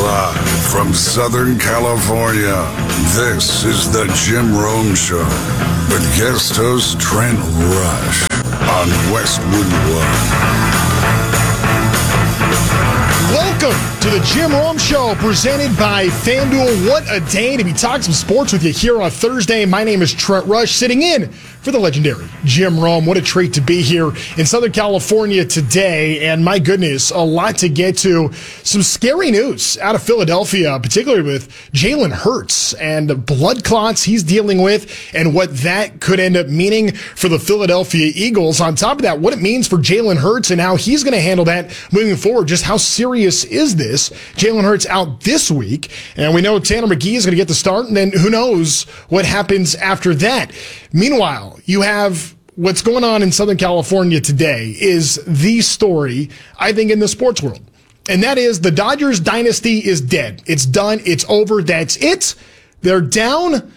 Live from Southern California, this is the Jim Rome Show with guest host Trent Rush on Westwood One. Welcome to the Jim Rome Show, presented by FanDuel. What a day to be talking some sports with you here on Thursday. My name is Trent Rush, sitting in for the legendary Jim Rome. What a treat to be here in Southern California today. And my goodness, a lot to get to. Some scary news out of Philadelphia, particularly with Jalen Hurts and the blood clots he's dealing with and what that could end up meaning for the Philadelphia Eagles. On top of that, what it means for Jalen Hurts and how he's going to handle that moving forward. Just how serious is this? Jalen Hurts out this week, and we know Tanner McGee is going to get the start, and then who knows what happens after that. Meanwhile, you have what's going on in Southern California today is the story, I think, in the sports world. And that is the Dodgers dynasty is dead. It's done. It's over. That's it. They're down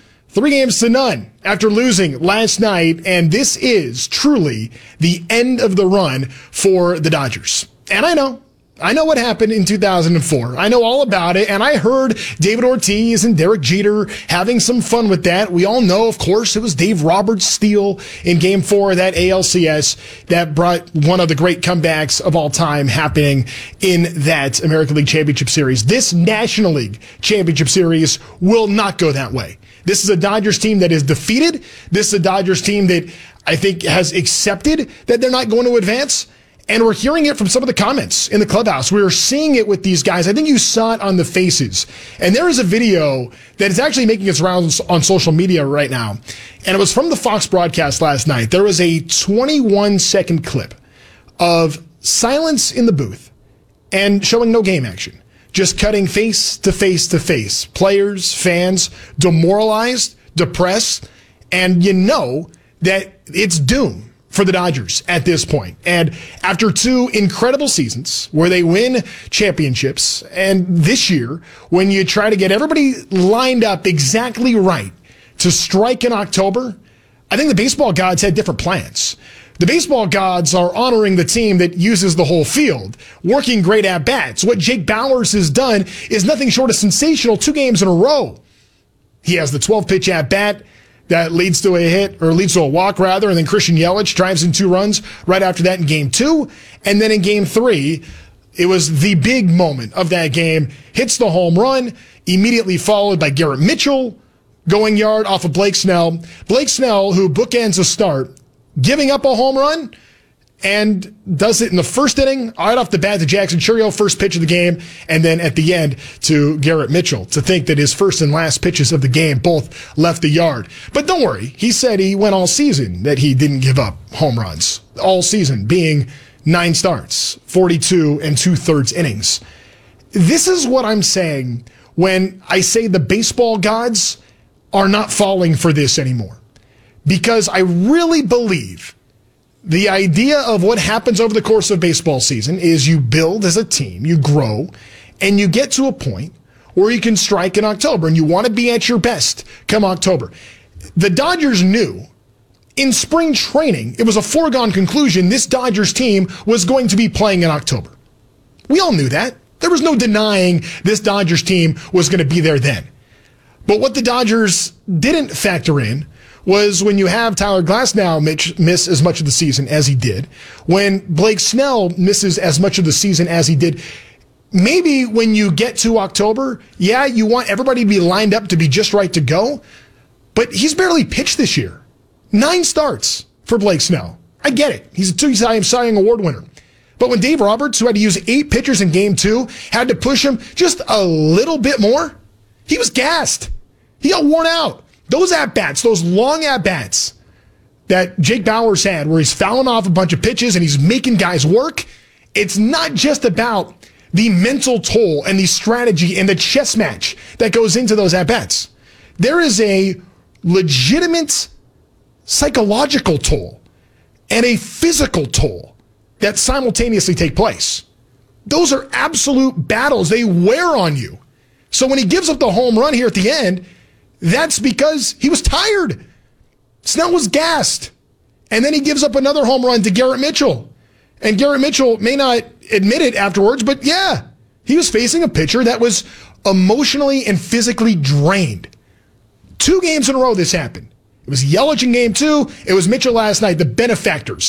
3-0 after losing last night. And this is truly the end of the run for the Dodgers. And I know what happened in 2004. I know all about it, and I heard David Ortiz and Derek Jeter having some fun with that. We all know, of course, it was Dave Roberts' steal in Game 4 of that ALCS that brought one of the great comebacks of all time happening in that American League Championship Series. This National League Championship Series will not go that way. This is a Dodgers team that is defeated. This is a Dodgers team that I think has accepted that they're not going to advance. And we're hearing it from some of the comments in the clubhouse. We are seeing it with these guys. I think you saw it on the faces. And there is a video that is actually making its rounds on social media right now. And it was from the Fox broadcast last night. There was a 21-second clip of silence in the booth and showing no game action. Just cutting face to face to face. Players, fans, demoralized, depressed. And you know that it's doom for the Dodgers at this point. And after 2 incredible seasons where they win championships, and this year, when you try to get everybody lined up exactly right to strike in October, I think the baseball gods had different plans. The baseball gods are honoring the team that uses the whole field, working great at-bats. What Jake Bauers has done is nothing short of sensational 2 games in a row. He has the 12-pitch at-bat that leads to a hit, or leads to a walk rather, and then Christian Yelich drives in 2 runs right after that in Game 2. And then in Game 3, it was the big moment of that game. Hits the home run, immediately followed by Garrett Mitchell going yard off of Blake Snell. Blake Snell, who bookends a start, giving up a home run, and does it in the first inning, right off the bat to Jackson Chourio, first pitch of the game, and then at the end to Garrett Mitchell. To think that his first and last pitches of the game both left the yard. But don't worry, he said he went all season that he didn't give up home runs. All season, being 9 starts, 42 2/3 innings. This is what I'm saying when I say the baseball gods are not falling for this anymore. Because I really believe the idea of what happens over the course of baseball season is you build as a team, you grow, and you get to a point where you can strike in October, and you want to be at your best come October. The Dodgers knew in spring training, it was a foregone conclusion this Dodgers team was going to be playing in October. We all knew that. There was no denying this Dodgers team was going to be there then. But what the Dodgers didn't factor in was when you have Tyler Glasnow miss as much of the season as he did, when Blake Snell misses as much of the season as he did, maybe when you get to October, yeah, you want everybody to be lined up to be just right to go, but he's barely pitched this year. 9 starts for Blake Snell. I get it. He's a 2-time Cy Young Award winner. But when Dave Roberts, who had to use 8 pitchers in Game 2, had to push him just a little bit more, he was gassed. He got worn out. Those at-bats, those long at-bats that Jake Bauers had where he's fouling off a bunch of pitches and he's making guys work, it's not just about the mental toll and the strategy and the chess match that goes into those at-bats. There is a legitimate psychological toll and a physical toll that simultaneously take place. Those are absolute battles. They wear on you. So when he gives up the home run here at the end, that's because he was tired. Snell was gassed. And then he gives up another home run to Garrett Mitchell. And Garrett Mitchell may not admit it afterwards, but yeah, he He was facing a pitcher that was emotionally and physically drained. 2 games in a row this happened. It was Yelich in game 2. It was Mitchell last night, the benefactors